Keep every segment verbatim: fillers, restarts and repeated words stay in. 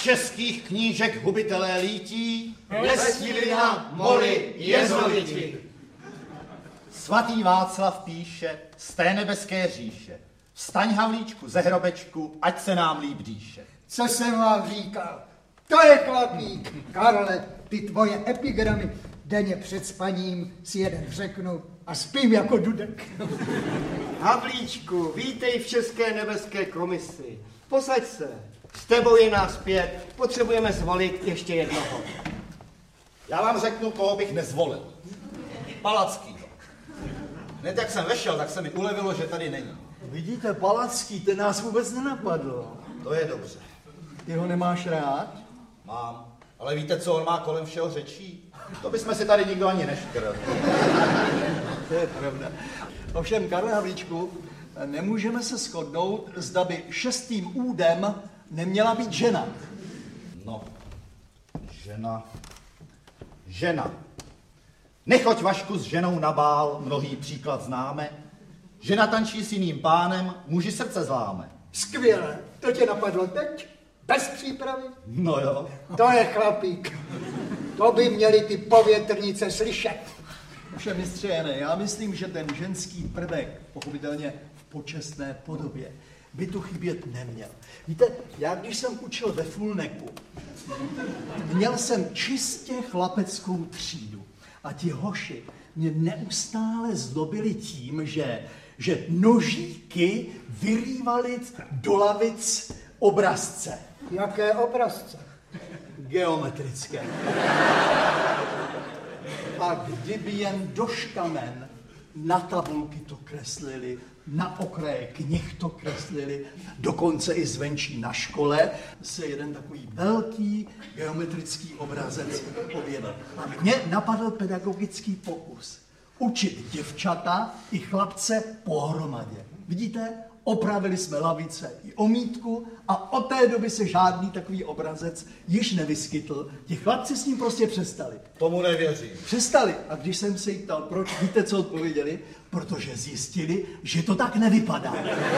českých knížek hubitelé lítí, Lestilina, moly, jezoviti. Svatý Václav píše z té nebeské říše. Vstaň, Havlíčku, ze hrobečku, ať se nám líp dýše. Co jsem vám říkal? To je chlapík. Karle, ty tvoje epigramy denně před spaním si jeden řeknu a spím jako dudek. Havlíčku, vítej v České nebeské komisi. Posaď se. S tebou je nás pět. Potřebujeme zvolit ještě jednoho. Já vám řeknu, koho bych nezvolil. Palackýho. Hned jak jsem vešel, tak se mi ulevilo, že tady není. Vidíte, Palacký, ten nás vůbec nenapadl. To je dobře. Ty ho nemáš rád? Mám. Ale víte, co on má kolem všeho řečí? To bychom si tady nikdo ani neškrl. To je pravda. Ovšem, Karle Havlíčku, nemůžeme se shodnout, zda by šestým údem neměla být žena. No, žena, žena. Nechoď, Vašku, s ženou na bál, mnohý příklad známe. Žena tančí s jiným pánem, muži srdce zláme. Skvěle, to tě napadlo teď? Bez přípravy? No jo. To je chlapík. To by měli ty povětrnice slyšet. Ovšem, mistře Jane, já myslím, že ten ženský prvek, pochopitelně v počestné podobě, by tu chybět neměl. Víte, já když jsem učil ve Fulneku, měl jsem čistě chlapeckou třídu a ti hoši mě neustále zlobili tím, že, že nožíky vyrývali do lavic obrazce. Jaké obrazce? Geometrické. A kdyby jen do škamen na tabulky to kreslili, na okraje knih to kreslili, dokonce i zvenčí na škole se jeden takový velký geometrický obrazec objevil. A mě napadl pedagogický pokus. Učit děvčata i chlapce pohromadě. Vidíte? Opravili jsme lavice i omítku a od té doby se žádný takový obrazec již nevyskytl. Ti chlapci s ním prostě přestali. Tomu nevěřím. Přestali. A když jsem se jich ptal, proč, víte, co odpověděli? Protože zjistili, že to tak nevypadá.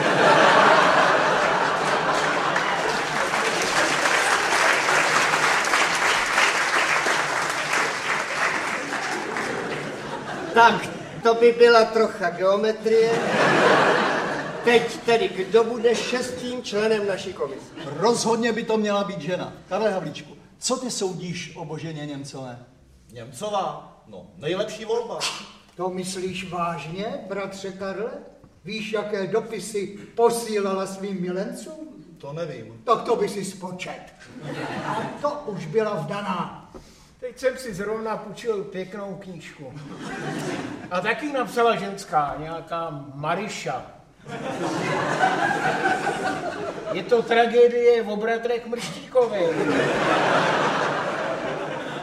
Tak, to by byla trocha geometrie. Teď tedy, kdo bude šestým členem naší komise? Rozhodně by to měla být žena. Karle Havlíčku, co ty soudíš o Boženě Němcové? Němcová? No, nejlepší volba. To myslíš vážně, bratře Karle? Víš, jaké dopisy posílala svým milencům? To nevím. Tak to by si spočet. A to už byla vdaná. Teď jsem si zrovna půjčil pěknou knížku. A taky napsala ženská, nějaká Mariša. Je to tragédie o bratrech Mrštíkových.